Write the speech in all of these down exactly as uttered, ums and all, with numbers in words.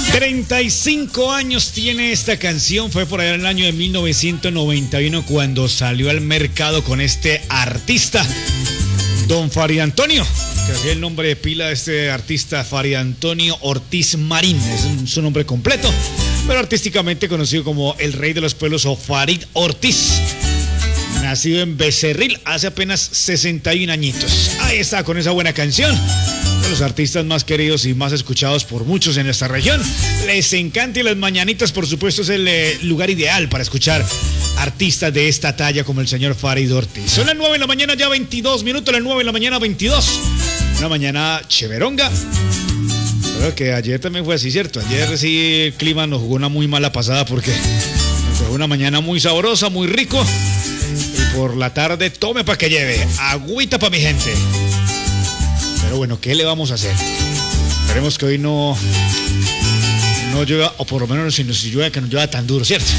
treinta y cinco años tiene esta canción, fue por allá en el año de mil novecientos noventa y uno cuando salió al mercado con este artista, Don Farid Antonio, que es el nombre de pila de este artista, Farid Antonio Ortiz Marín, es su nombre completo, pero artísticamente conocido como el Rey de los Pueblos o Farid Ortiz. Nacido en Becerril hace apenas sesenta y un añitos. Ahí está, con esa buena canción. Uno de los artistas más queridos y más escuchados por muchos en esta región. Les encanta y las mañanitas, por supuesto, es el eh, lugar ideal para escuchar artistas de esta talla como el señor Farid Ortiz. Son las nueve de la mañana, ya veintidós minutos, las nueve de la mañana, veintidós. Una mañana cheveronga. Creo que ayer también fue así, ¿cierto? Ayer sí el clima nos jugó una muy mala pasada porque fue una mañana muy sabrosa, muy rico. Por la tarde, tome para que lleve, agüita para mi gente. Pero bueno, ¿qué le vamos a hacer? Esperemos que hoy no no llueva, o por lo menos si, si llueve, que no llueva tan duro, ¿cierto?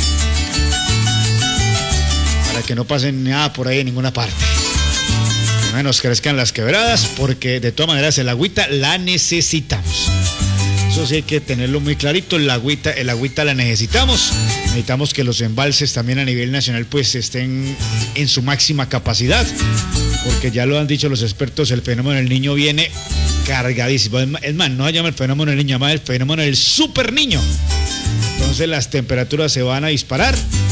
Para que no pasen nada por ahí en ninguna parte. Que no nos crezcan las quebradas, porque de todas maneras el agüita la necesitamos. Eso sí hay que tenerlo muy clarito, el agüita, el agüita la necesitamos. Necesitamos que los embalses también a nivel nacional pues estén en su máxima capacidad, porque ya lo han dicho los expertos, el fenómeno del niño viene cargadísimo. Es más, no se llama el fenómeno del niño, se llama el fenómeno del super niño. Entonces las temperaturas se van a disparar,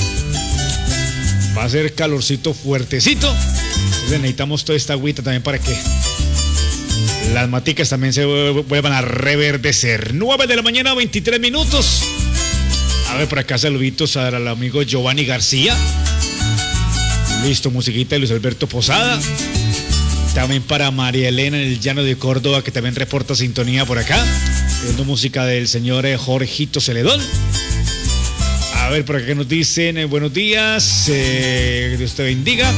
va a ser calorcito fuertecito, entonces necesitamos toda esta agüita también para que las maticas también se vuelvan a reverdecer. nueve de la mañana, veintitrés minutos. A ver, por acá saluditos al amigo Giovanni García. Listo, musiquita de Luis Alberto Posada. También para María Elena en el Llano de Córdoba, que también reporta sintonía por acá. Viendo música del señor Jorgito Celedón. A ver, por acá nos dicen, eh, buenos días, eh, que Dios te bendiga.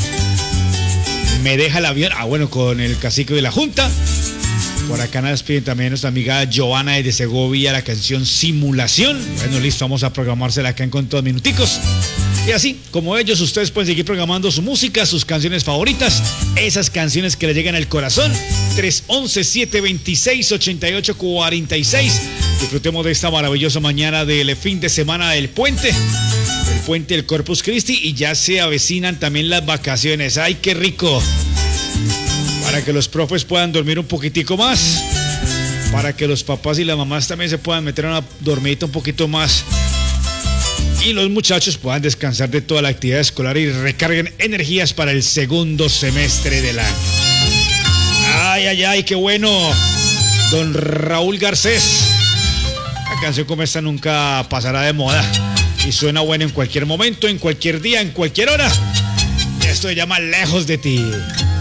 Me deja el avión, ah bueno, con el cacique de la Junta. Por acá nos piden también nuestra amiga Giovanna desde Segovia la canción Simulación. Bueno, listo, vamos a programársela acá en cuantos minuticos. Y así, como ellos, ustedes pueden seguir programando su música, sus canciones favoritas, esas canciones que le llegan al corazón. tres once, siete veintiséis, ochenta y ocho cuarenta y seis. Disfrutemos de esta maravillosa mañana del fin de semana del puente. El puente del Corpus Christi, y ya se avecinan también las vacaciones. ¡Ay, qué rico! Para que los profes puedan dormir un poquitico más, para que los papás y las mamás también se puedan meter una dormidita un poquito más, y los muchachos puedan descansar de toda la actividad escolar y recarguen energías para el segundo semestre del año. ¡Ay, ay, ay, qué bueno! Don Raúl Garcés. La canción como esta nunca pasará de moda y suena buena en cualquier momento, en cualquier día, en cualquier hora. Esto se llama Lejos de ti.